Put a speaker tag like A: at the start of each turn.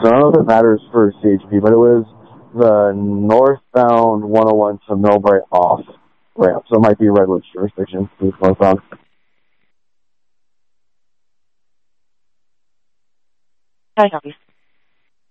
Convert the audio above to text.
A: So I don't know if it matters for CHP, but it was the northbound 101 to Millbright off ramp. So it might be Redwood's jurisdiction. It's northbound.
B: I copy.